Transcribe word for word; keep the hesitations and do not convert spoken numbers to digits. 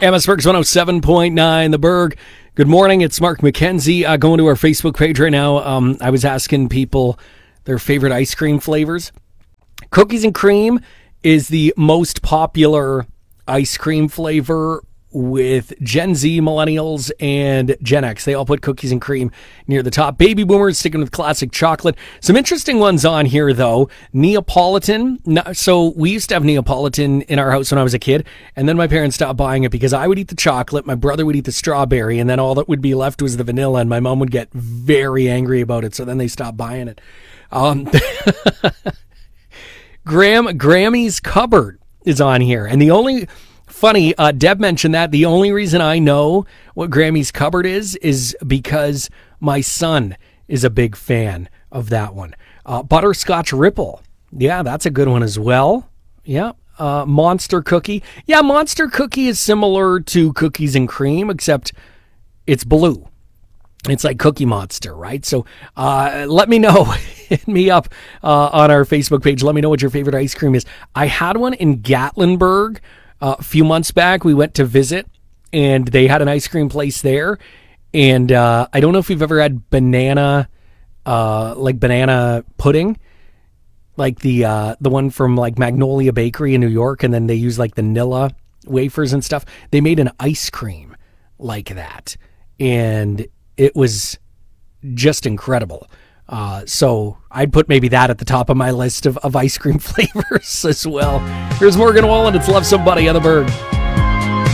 Amherstburg's one oh seven point nine, The Berg. Good morning, it's Mark McKenzie. Uh, going to our Facebook page right now, um, I was asking people their favorite ice cream flavors. Cookies and cream is the most popular ice cream flavor with Gen Z, millennials, and Gen X. They all put cookies and cream near the top. Baby boomers sticking with classic chocolate. Some interesting ones on here, though. Neapolitan. So we used to have Neapolitan in our house when I was a kid, and then my parents stopped buying it because I would eat the chocolate, my brother would eat the strawberry, and then all that would be left was the vanilla, and my mom would get very angry about it, so then they stopped buying it. Um, Graham, Grammy's Cupboard is on here, and the only... Funny, uh, Deb mentioned that. The only reason I know what Grammy's Cupboard is, is because my son is a big fan of that one. Uh, Butterscotch Ripple. Yeah, that's a good one as well. Yeah. Uh, Monster Cookie. Yeah, Monster Cookie is similar to Cookies and Cream, except it's blue. It's like Cookie Monster, right? So uh, let me know. Hit me up uh, on our Facebook page. Let me know what your favorite ice cream is. I had one in Gatlinburg. Uh, a few months back, we went to visit, and they had an ice cream place there. And uh, I don't know if you've ever had banana, uh, like banana pudding, like the uh, the one from like Magnolia Bakery in New York, and then they use like the Nilla wafers and stuff. They made an ice cream like that, and it was just incredible. Uh, so I'd put maybe that at the top of my list of, of ice cream flavors as well. Here's Morgan Wallen. It's Love Somebody on The Berg.